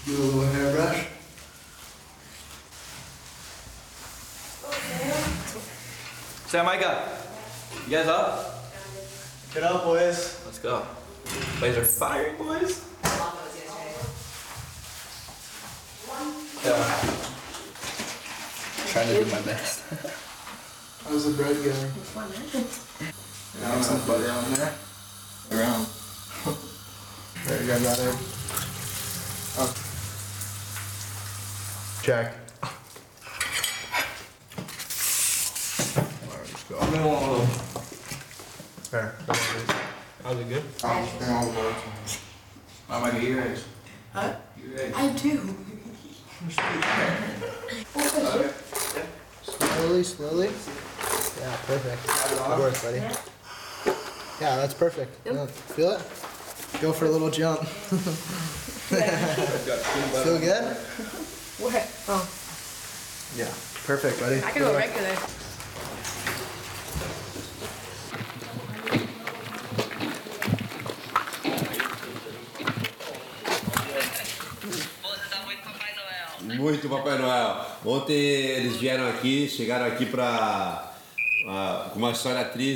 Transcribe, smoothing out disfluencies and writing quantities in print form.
Do a little hairbrush. Sam, Micah, you guys up? Get up, boys. Let's go. Boys are firing, boys. Yeah. Trying to do my best. How's the bread going? Got somebody on there. Around. There you go, got it. Oh. Check. I'm gonna want a little. There. How's it good? I'm like your eggs. Huh? Your eggs. I do. Okay. Slowly, slowly. Yeah, perfect. Good work, buddy. Yeah, that's perfect. Yep. Yeah, feel it? Go for a little jump. Feel good? What? Oh, Yeah. Perfect, buddy. I can go regular. Muito Papai Noel. Ontem eles vieram aqui, chegaram aqui com uma história triste.